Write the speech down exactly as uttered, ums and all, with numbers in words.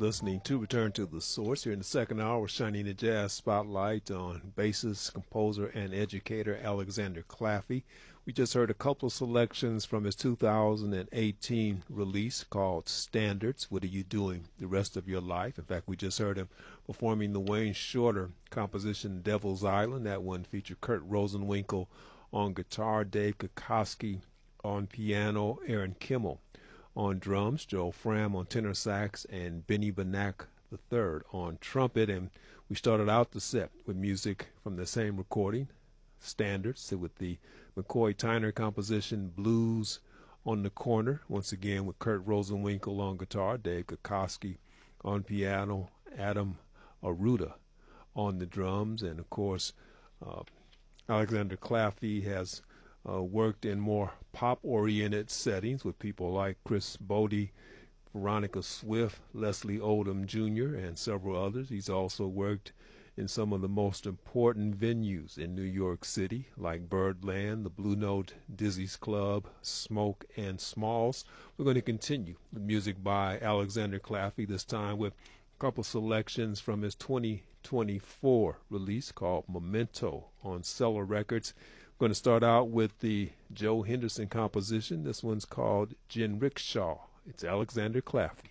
listening to Return to the Source. Here in the second hour, we're shining the jazz spotlight on bassist, composer, and educator Alexander Claffey. We just heard a couple of selections from his two thousand eighteen release called Standards. What are you doing the rest of your life? In fact, we just heard him performing the Wayne Shorter composition Devil's Island. That one featured Kurt Rosenwinkel on guitar, Dave Kukoski on piano, Aaron Kimmel on drums, Joe Fram on tenor sax, and Benny Benack the third on trumpet. And we started out the set with music from the same recording, Standards, with the McCoy Tyner composition Blues on the Corner, once again with Kurt Rosenwinkel on guitar, Dave Kukoski on piano, Adam Aruda on the drums, and of course uh, Alexander Claffey has Uh, worked in more pop-oriented settings with people like Chris Bodie, Veronica Swift, Leslie Odom Junior, and several others. He's also worked in some of the most important venues in New York City, like Birdland, the Blue Note, Dizzy's Club, Smoke, and Smalls. We're going to continue the music by Alexander Claffey, this time with a couple selections from his twenty twenty-four release called Memento on Cellar Records. We're going to start out with the Joe Henderson composition. This one's called Jinrickshaw. It's Alexander Claffey.